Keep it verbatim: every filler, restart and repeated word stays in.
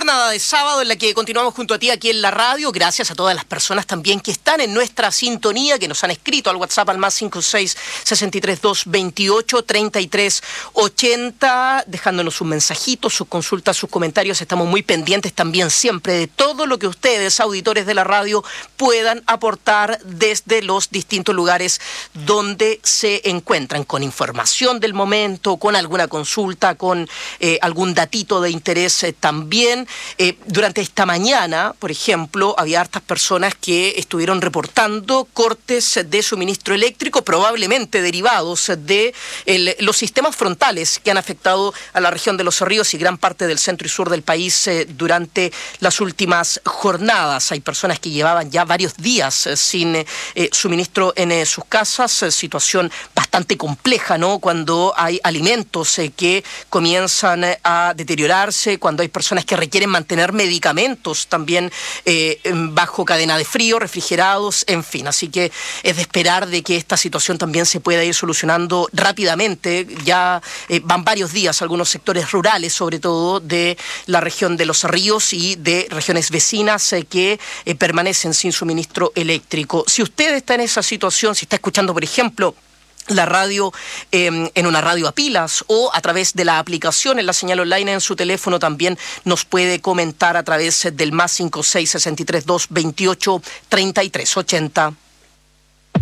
jornada de sábado en la que continuamos junto a ti aquí en la radio. Gracias a todas las personas también que están en nuestra sintonía, que nos han escrito al WhatsApp al más cinco seis, seis tres dos, veintiocho, treinta y tres, ochenta, dejándonos sus mensajitos, sus consultas, sus comentarios. Estamos muy pendientes también siempre de todo lo que ustedes, auditores de la radio, puedan aportar desde los distintos lugares donde se encuentran, con información del momento, con alguna consulta, con eh, algún datito de interés eh, también. Eh, durante esta mañana, por ejemplo, había hartas personas que estuvieron reportando cortes de suministro eléctrico, probablemente derivados de el, los sistemas frontales que han afectado a la región de Los Ríos y gran parte del centro y sur del país eh, durante las últimas jornadas. Hay personas que llevaban ya varios días eh, sin eh, suministro en eh, sus casas, eh, situación bastante compleja, ¿no? Cuando hay alimentos eh, que comienzan eh, a deteriorarse, cuando hay personas que requieren mantener medicamentos también eh, bajo cadena de frío, refrigerados, en fin. Así que es de esperar de que esta situación también se pueda ir solucionando rápidamente. Ya eh, van varios días algunos sectores rurales, sobre todo de la región de Los Ríos y de regiones vecinas eh, que eh, permanecen sin suministro eléctrico. Si usted está en esa situación, si está escuchando, por ejemplo, la radio eh, en una radio a pilas o a través de la aplicación en la señal online en su teléfono, también nos puede comentar a través del más cinco seis, seis tres dos, veintiocho, treinta y tres, ochenta.